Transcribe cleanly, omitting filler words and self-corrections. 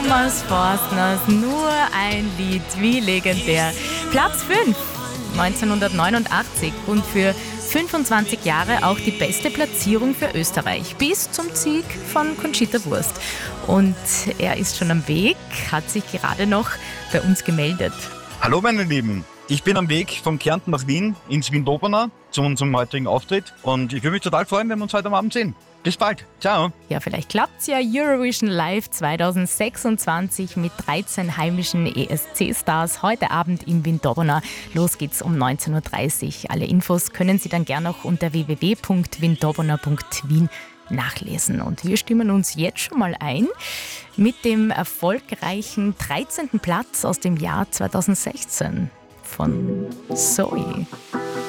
Thomas Forstners Nur ein Lied, wie legendär. Platz 5, 1989 und für 25 Jahre auch die beste Platzierung für Österreich, bis zum Sieg von Conchita Wurst. Und er ist schon am Weg, hat sich gerade noch bei uns gemeldet. Hallo meine Lieben, ich bin am Weg von Kärnten nach Wien ins Wien-Dobberner zu unserem heutigen Auftritt und ich würde mich total freuen, wenn wir uns heute am Abend sehen. Bis bald, ciao. Ja, vielleicht klappt's ja. Eurovision Live 2026 mit 13 heimischen ESC-Stars heute Abend im Wien-Dobberner. Los geht's um 19.30 Uhr. Alle Infos können Sie dann gerne noch unter www.wiendobberner.wien nachlesen. Und wir stimmen uns jetzt schon mal ein mit dem erfolgreichen 13. Platz aus dem Jahr 2016 von Zoe.